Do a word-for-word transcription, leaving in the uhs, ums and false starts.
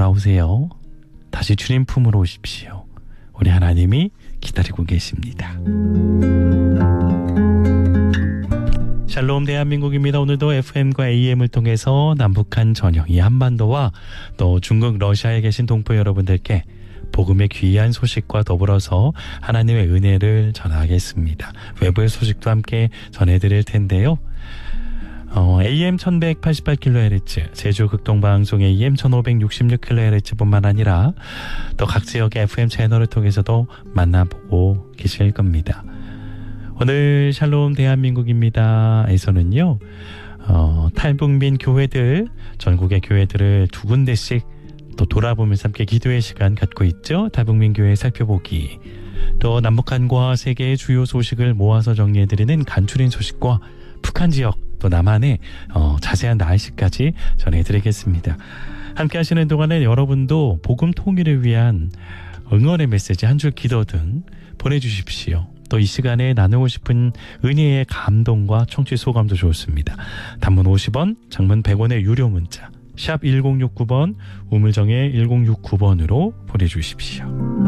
나오세요. 다시 주님 품으로 오십시오. 우리 하나님이 기다리고 계십니다. 샬롬 대한민국입니다. 오늘도 에프엠과 에이엠을 통해서 남북한 전역 이 한반도와 또 중국 러시아에 계신 동포 여러분들께 복음의 귀한 소식과 더불어서 하나님의 은혜를 전하겠습니다. 외부의 소식도 함께 전해드릴 텐데요. 어, 에이엠 천백팔십팔 킬로헤르츠, 제주 극동방송 에이엠 천오백육십육 킬로헤르츠 뿐만 아니라 또 각 지역의 에프엠 채널을 통해서도 만나보고 계실 겁니다. 오늘 샬롬 대한민국입니다 에서는요, 어, 탈북민 교회들, 전국의 교회들을 두 군데씩 또 돌아보면서 함께 기도의 시간 갖고 있죠. 탈북민 교회 살펴보기, 또 남북한과 세계의 주요 소식을 모아서 정리해드리는 간추린 소식과 북한 지역, 또 남한의 어, 자세한 날씨까지 전해드리겠습니다. 함께 하시는 동안에 여러분도 복음 통일을 위한 응원의 메시지, 한 줄 기도 등 보내주십시오. 또 이 시간에 나누고 싶은 은혜의 감동과 청취 소감도 좋습니다. 단문 오십 원, 장문 백 원의 유료 문자 샵 일공육구 번, 우물정의 일공육구 번으로 보내주십시오.